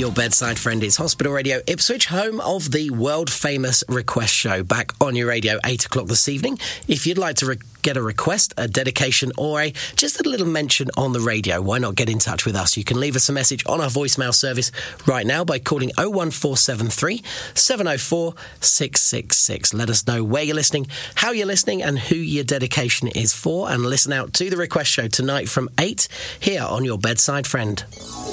Your bedside friend is Hospital Radio Ipswich, home of the world-famous Request Show, back on your radio 8 o'clock this evening. If you'd like to get a request, a dedication, or just a little mention on the radio, why not get in touch with us? You can leave us a message on our voicemail service right now by calling 01473 704 666. Let us know where you're listening, how you're listening, and who your dedication is for, and listen out to the Request Show tonight from 8 here on Your Bedside Friend.